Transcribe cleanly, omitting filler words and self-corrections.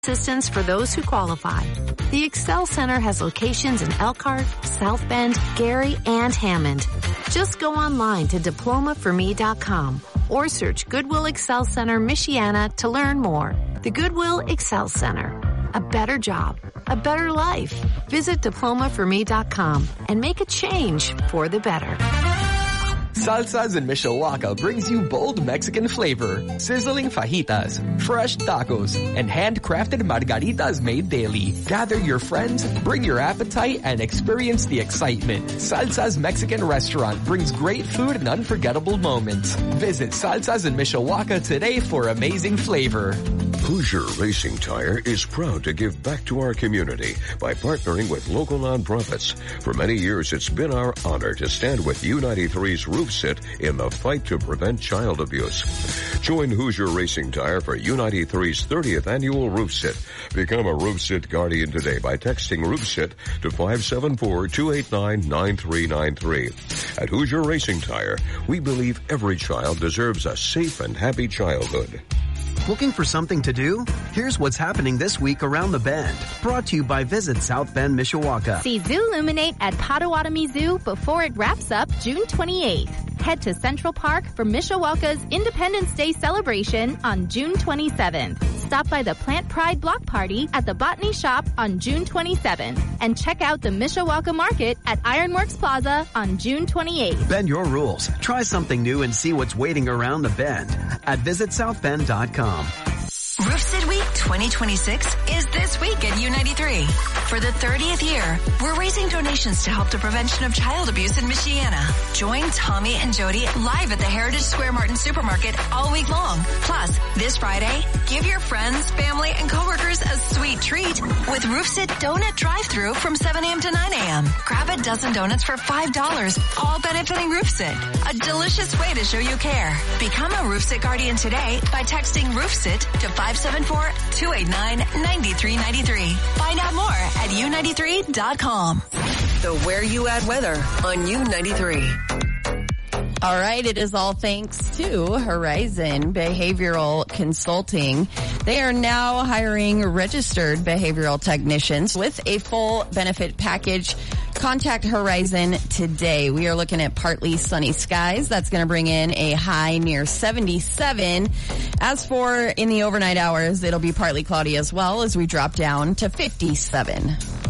assistance for those who qualify. The Excel Center has locations in Elkhart, South Bend, Gary, and Hammond. Just go online to diplomaforme.com or search Goodwill Excel Center Michiana to learn more. The Goodwill Excel Center. A better job. A better life. Visit diplomaforme.com and make a change for the better. Salsas in Mishawaka brings you bold Mexican flavor, sizzling fajitas, fresh tacos, and handcrafted margaritas made daily. Gather your friends, bring your appetite, and experience the excitement. Salsa's Mexican restaurant brings great food and unforgettable moments. Visit Salsas in Mishawaka today for amazing flavor. Hoosier Racing Tire is proud to give back to our community by partnering with local nonprofits. For many years, it's been our honor to stand with U93's Roof Sit in the fight to prevent child abuse. Join Hoosier Racing Tire for U93's 30th annual Roof Sit. Become a Roof Sit Guardian today by texting Roof Sit to 574-289-9393. At Hoosier Racing Tire, we believe every child deserves a safe and happy childhood. Looking for something to do? Here's what's happening this week around the Bend. Brought to you by Visit South Bend, Mishawaka. See Zooluminate at Potawatomi Zoo before it wraps up June 28th. Head to Central Park for Mishawaka's Independence Day celebration on June 27th. Stop by the Plant Pride Block Party at the Botany Shop on June 27th. And check out the Mishawaka Market at Ironworks Plaza on June 28th. Bend your rules. Try something new and see what's waiting around the Bend at visitsouthbend.com. Roofsit Week 2026 is this week at U93. For the 30th year, we're raising donations to help the prevention of child abuse in Michiana. Join Tommy and Jody live at the Heritage Square Martin Supermarket all week long. Plus, this Friday, give your friends, family, and coworkers a sweet treat with Roofsit Donut Drive-Thru from 7 a.m. to 9 a.m. Grab a dozen donuts for $5, all benefiting Roofsit. A delicious way to show you care. Become a Roofsit Guardian today by texting Roofsit to 574-289-9393. Find out more at U93.com. The Where You At weather on U93. All right, it is all thanks to Horizon Behavioral Consulting. They are now hiring registered behavioral technicians with a full benefit package. Contact Horizon today. We are looking at partly sunny skies. That's going to bring in a high near 77. As for in the overnight hours, it'll be partly cloudy as well as we drop down to 57.